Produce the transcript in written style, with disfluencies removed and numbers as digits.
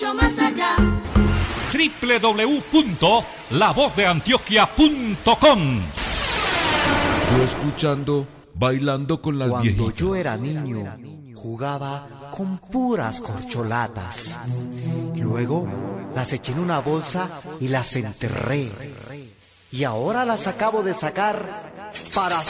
más allá. www.lavozdeantioquia.com. Yo escuchando, bailando con las Cuando viejitas. yo era niño, jugaba con puras corcholatas. Luego las eché en una bolsa y las enterré. Y ahora las acabo de sacar para